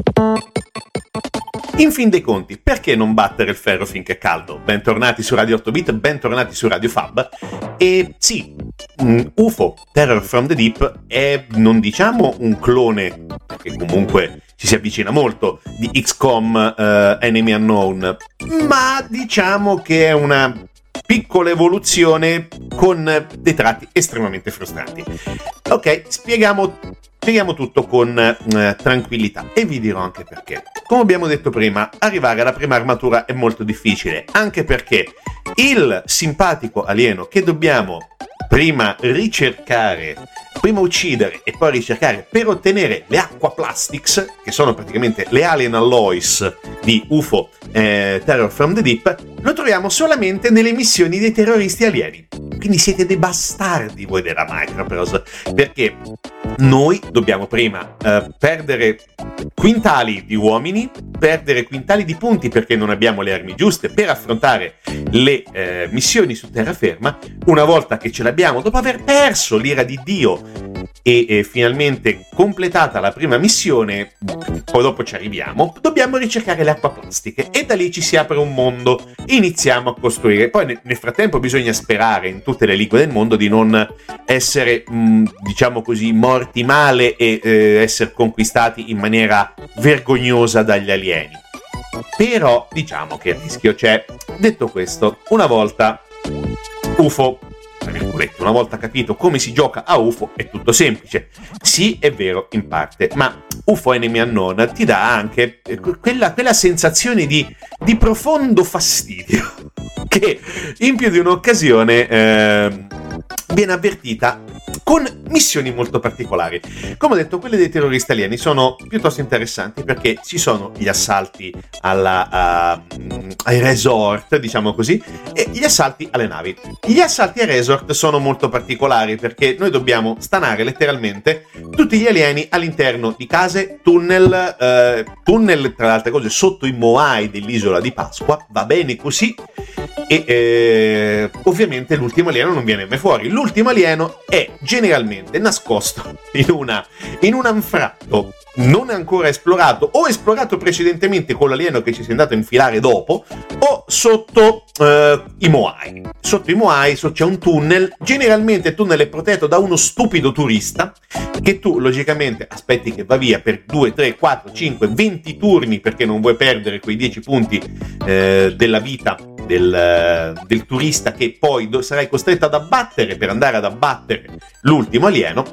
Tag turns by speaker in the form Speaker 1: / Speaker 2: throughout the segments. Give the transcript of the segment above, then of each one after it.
Speaker 1: In fin dei conti, perché non battere il ferro finché è caldo? Bentornati su Radio 8bit, bentornati su Radio Fab. E sì, UFO, Terror from the Deep, è, non diciamo un clone, perché comunque ci si avvicina molto, di XCOM Enemy Unknown, ma diciamo che è una piccola evoluzione con dei tratti estremamente frustranti. Ok, spieghiamo tutto con tranquillità e vi dirò anche perché. Come abbiamo detto prima, arrivare alla prima armatura è molto difficile, anche perché il simpatico alieno che dobbiamo prima uccidere e poi ricercare per ottenere le Aqua Plastics, che sono praticamente le Alien Alloys di UFO Terror from the Deep, lo troviamo solamente nelle missioni dei terroristi alieni. Quindi siete dei bastardi voi della Microprose, perché noi dobbiamo prima perdere quintali di uomini, perdere quintali di punti perché non abbiamo le armi giuste per affrontare le missioni su terraferma. Una volta che ce l'abbiamo, dopo aver perso l'ira di Dio e finalmente completata la prima missione, poi dopo ci arriviamo, dobbiamo ricercare le acqua plastiche e da lì ci si apre un mondo, iniziamo a costruire. Poi nel frattempo bisogna sperare in tutte le lingue del mondo di non essere diciamo così morti male e essere conquistati in maniera vergognosa dagli alieni, però diciamo che il rischio c'è. Detto questo, una volta UFO, tra virgolette, una volta capito come si gioca a UFO, è tutto semplice. Sì, è vero in parte, ma UFO Enemy Unknown ti dà anche quella sensazione di profondo fastidio che in più di un'occasione viene avvertita con missioni molto particolari. Come ho detto, quelle dei terroristi alieni sono piuttosto interessanti perché ci sono gli assalti ai resort, diciamo così, e gli assalti alle navi. Gli assalti ai resort sono molto particolari perché noi dobbiamo stanare letteralmente tutti gli alieni all'interno di case, tunnel, tra le altre cose sotto i Moai dell'isola di Pasqua. Va bene così. E ovviamente l'ultimo alieno non viene mai fuori. L'ultimo alieno è generalmente nascosto in un anfratto non ancora esplorato o esplorato precedentemente con l'alieno che ci si è andato a infilare dopo, o sotto i Moai. Sotto i Moai c'è un tunnel. Generalmente il tunnel è protetto da uno stupido turista che tu logicamente aspetti che va via per 2, 3, 4, 5, 20 turni perché non vuoi perdere quei 10 punti della vita del turista che poi sarai costretto ad abbattere per andare ad abbattere l'ultimo alieno.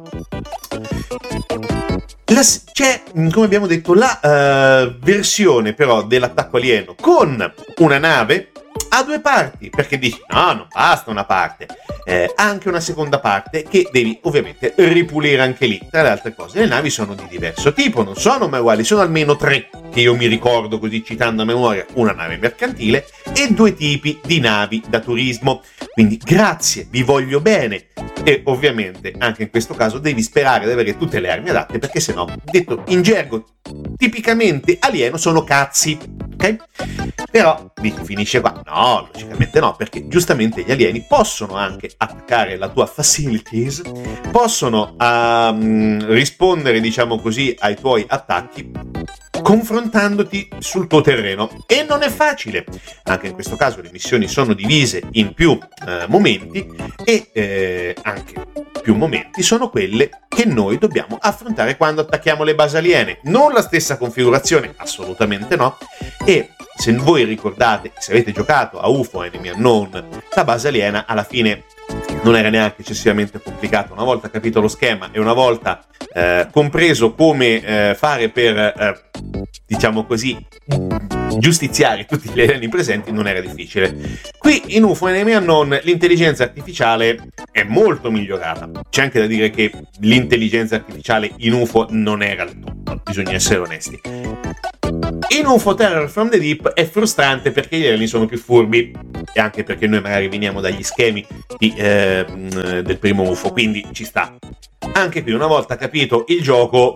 Speaker 1: C'è, come abbiamo detto, la versione però dell'attacco alieno con una nave a due parti, perché dici no, non basta una parte, anche una seconda parte che devi ovviamente ripulire anche lì. Tra le altre cose, le navi sono di diverso tipo, non sono mai uguali, sono almeno 3 che io mi ricordo così citando a memoria: una nave mercantile e 2 tipi di navi da turismo. Quindi grazie, vi voglio bene, e ovviamente anche in questo caso devi sperare di avere tutte le armi adatte, perché sennò, detto in gergo tipicamente alieno, sono cazzi, ok? Però finisce qua? No, logicamente no, perché giustamente gli alieni possono anche attaccare la tua facilities, possono rispondere, diciamo così, ai tuoi attacchi confrontandoti sul tuo terreno, e non è facile. Anche in questo caso le missioni sono divise in più momenti, e anche più momenti sono quelle che noi dobbiamo affrontare quando attacchiamo le basi aliene. Non la stessa configurazione, assolutamente no, e se voi ricordate, se avete giocato a UFO Enemy Unknown, la base aliena alla fine non era neanche eccessivamente complicata. Una volta capito lo schema e una volta compreso come fare per diciamo così giustiziare tutti gli alieni presenti, non era difficile. Qui in UFO Enemy Unknown l'intelligenza artificiale è molto migliorata. C'è anche da dire che l'intelligenza artificiale in UFO non era il top, bisogna essere onesti. In UFO Terror from the Deep è frustrante perché gli alieni sono più furbi, e anche perché noi magari veniamo dagli schemi del primo UFO, quindi ci sta. Anche qui, una volta capito il gioco,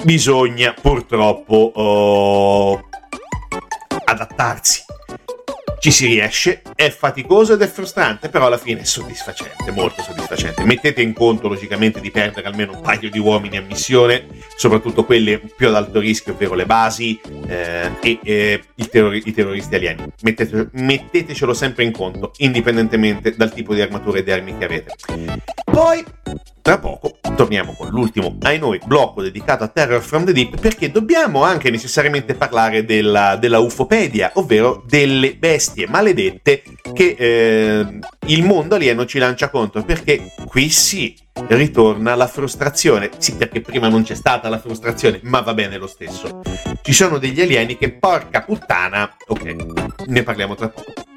Speaker 1: bisogna purtroppo adattarsi. Ci si riesce, è faticoso ed è frustrante, però alla fine è soddisfacente, molto soddisfacente. Mettete in conto logicamente di perdere almeno un paio di uomini a missione, soprattutto quelli più ad alto rischio, ovvero le basi e i terroristi alieni. Mettetecelo sempre in conto, indipendentemente dal tipo di armatura e di armi che avete. Poi, tra poco, torniamo con l'ultimo, ai noi, blocco dedicato a Terror from the Deep, perché dobbiamo anche necessariamente parlare della Ufopedia, ovvero delle bestie maledette che il mondo alieno ci lancia contro, perché qui sì, ritorna la frustrazione. Sì, perché prima non c'è stata la frustrazione, ma va bene lo stesso. Ci sono degli alieni che, porca puttana, ok, ne parliamo tra poco.